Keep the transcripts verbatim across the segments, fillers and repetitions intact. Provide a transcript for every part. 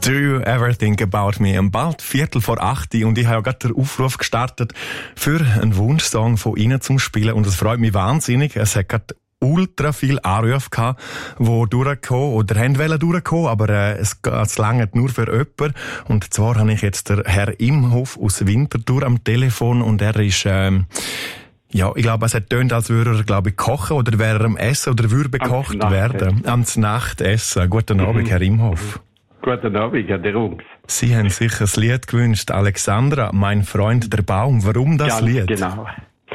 Do you ever think about me? Am bald Viertel vor acht und ich habe ja gerade den Aufruf gestartet für einen Wunschsong von Ihnen zum Spielen und es freut mich wahnsinnig. Es hat gerade ultra viel Anrufe gehabt, die durchgekommen oder haben wollen durchkommen, aber äh, es geht lange nur für jemanden. Und zwar habe ich jetzt den Herr Imhoff aus Winterthur am Telefon und er ist... Ähm, Ja, ich glaube, es hat tönt, als würde er, glaube ich, kochen oder wäre er am Essen oder würde bekocht werden. Am Nachtessen. Guten Abend, mhm. Herr Imhoff. Guten Abend, Herr Rungs. Sie haben sich ein Lied gewünscht, Alexandra, mein Freund der Baum. Warum das Ganz Lied? Genau.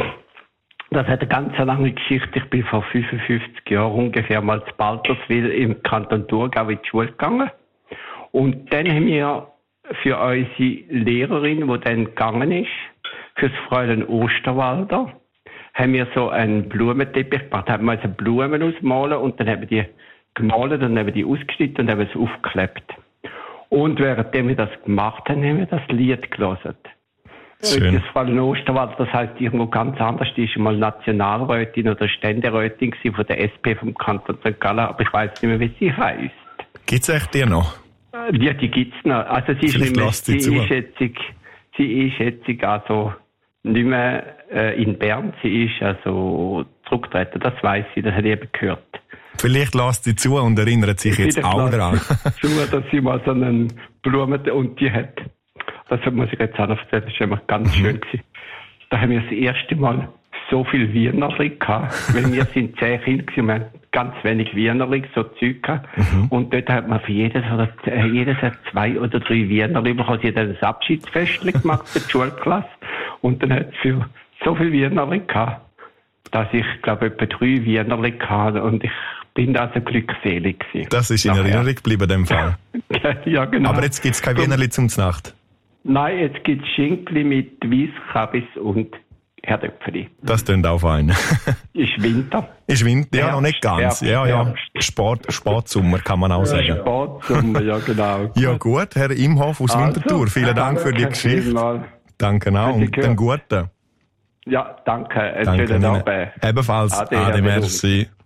Das hat eine ganz lange Geschichte. Ich bin vor fünfundfünfzig Jahren ungefähr mal zu Balterswil im Kanton Thurgau in die Schule gegangen. Und dann haben wir für unsere Lehrerin, die dann gegangen ist, fürs Fräulein Osterwalder, haben wir so einen Blumenteppich gemacht. Da haben wir also Blumen ausmalen und dann haben wir die gemalt und haben wir die ausgeschnitten und haben es aufgeklebt. Und währenddem wir das gemacht haben, haben wir das Lied gelesen. Schön. Das Fräulein Osterwalder, das heisst irgendwo ganz anders. Die ist mal Nationalrätin oder Ständerätin von der S P vom Kanton Sankt Gallen, aber ich weiss nicht mehr, wie sie heisst. Gibt's echt die noch? Ja, die gibt's noch. Also sie ist, nicht mehr, sie ist jetzt, sie ist jetzt also nicht mehr äh, in Bern, sie ist also zurückgetreten, das weiss ich, das habe ich eben gehört. Vielleicht lässt sie zu und erinnert sich jetzt Vielleicht auch daran. Zu, dass sie mal so einen Blumen, und die hat, das muss ich jetzt auch noch erzählen, das war immer ganz mhm. schön gewesen. Da haben wir das erste Mal so viel Wienerli gehabt, weil wir sind zehn Kinder gewesen, wir haben ganz wenig Wienerli, so Zeug gehabt. Mhm. Und dort hat man für jedes oder jedes hat zwei oder drei Wienerli bekommen. Sie hat ein Abschiedsfestchen gemacht für die Schulklasse. Und dann hat es für so viel Wienerli gehabt, dass ich, glaube etwa drei Wienerli hatte und ich bin also glückselig gewesen. Das ist in Nachher. Erinnerung geblieben, in dem Fall. Ja, genau. Aber jetzt gibt es kein Wienerli zum Znacht. Nein, jetzt gibt es Schinkli mit Weisskabis und Herdöpfeli. Das klingt auch fein. Ist Winter. Ist Winter, ja, Herbst, noch nicht ganz. Herbst, ja, ja. Herbst. Sport, Sportsommer kann man auch sagen. Ja, Sportsommer, ja, genau. Ja, gut, Herr Imhoff aus also, Winterthur. Vielen Dank für die Geschichte. Mal. Danke auch. Und den Guten. Ja, danke. Einen danke schönen Abend. Ebenfalls. Ade, Ade, merci.